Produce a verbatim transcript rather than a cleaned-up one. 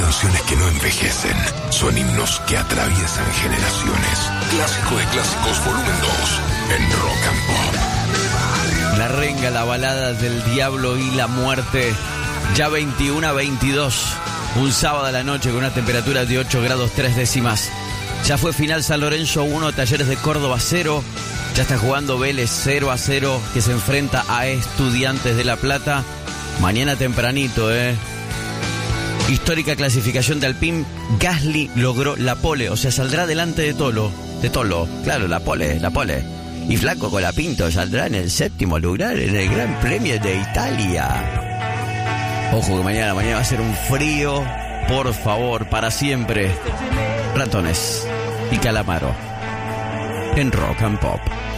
canciones que no envejecen, son himnos que atraviesan generaciones. Clásico de Clásicos volumen dos, en Rock and Pop. La renga, la balada del diablo y la muerte, ya veintiuno a veintidós, un sábado a la noche con una temperatura de ocho grados tres décimas. Ya fue final San Lorenzo uno, Talleres de Córdoba cero. Ya está jugando Vélez cero a cero, que se enfrenta a Estudiantes de La Plata. Mañana tempranito, ¿eh? Histórica clasificación de Alpine. Gasly logró la pole, o sea, saldrá delante de Tolo. De Tolo, claro, la pole, la pole. Y Flaco Colapinto saldrá en el séptimo lugar en el Gran Premio de Italia. Ojo que mañana, mañana va a ser un frío, por favor, para siempre. Ratones y Calamaro en Rock and Pop.